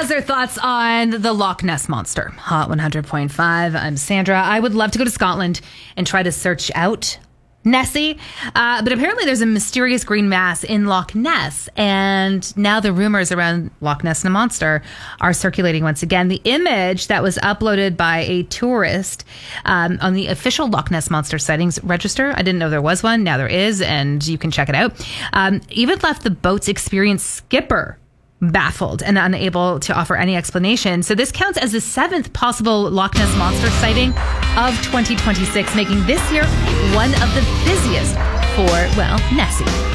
their thoughts on the Loch Ness Monster. Hot 100.5. I'm Sandra. I would love to go to Scotland and try to search out Nessie. But apparently there's a mysterious green mass in Loch Ness. And now the rumors around Loch Ness and the Monster are circulating once again. The image that was uploaded by a tourist on the official Loch Ness Monster sightings register. I didn't know there was one. Now there is, and you can check it out. Even left the boat's experienced skipper baffled and unable to offer any explanation. So this counts as the 7th possible Loch Ness Monster sighting of 2026, making this year one of the busiest for, well, Nessie.